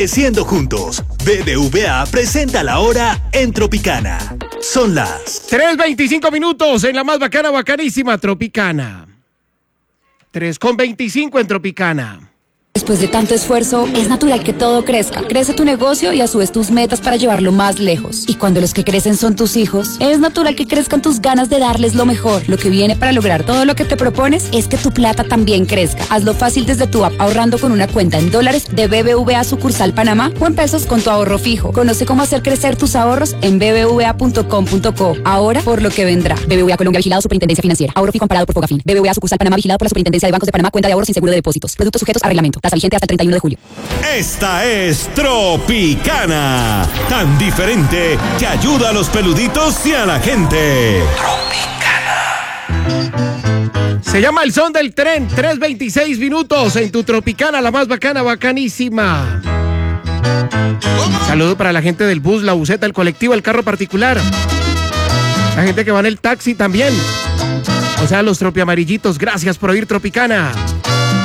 Creciendo juntos, BBVA presenta la hora en Tropicana. Son las 3:25 en la más bacana, bacanísima Tropicana. 3:25 en Tropicana. Después de tanto esfuerzo, es natural que todo crezca. Crece tu negocio y a su vez tus metas para llevarlo más lejos. Y cuando los que crecen son tus hijos, es natural que crezcan tus ganas de darles lo mejor. Lo que viene para lograr todo lo que te propones es que tu plata también crezca. Hazlo fácil desde tu app ahorrando con una cuenta en dólares de BBVA sucursal Panamá o en pesos con tu ahorro fijo. Conoce cómo hacer crecer tus ahorros en bbva.com.co. Ahora por lo que vendrá. BBVA Colombia, vigilado Superintendencia Financiera. Ahorro fijo amparado por Fogafín. BBVA sucursal Panamá, vigilado por la Superintendencia de Bancos de Panamá. Cuenta de ahorros sin seguro de depósitos. Productos sujetos a reglamento. Tasa vigente hasta el 31 de julio. Esta es Tropicana, tan diferente que ayuda a los peluditos y a la gente. Tropicana. Se llama El Son del Tren, 3:26 en tu Tropicana, la más bacana, bacanísima. Saludo para la gente del bus, la buseta, el colectivo, el carro particular. La gente que va en el taxi también. O sea, los tropiamarillitos, gracias por oír Tropicana.